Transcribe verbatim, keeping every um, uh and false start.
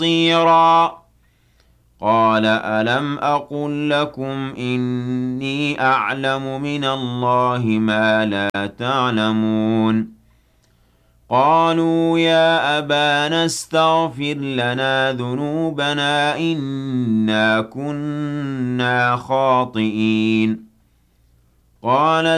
بصيرا قال ألم أقل لكم إني أعلم من الله ما لا تعلمون قالوا يا أبانا استغفر لنا ذنوبنا إنا كنا خاطئين قال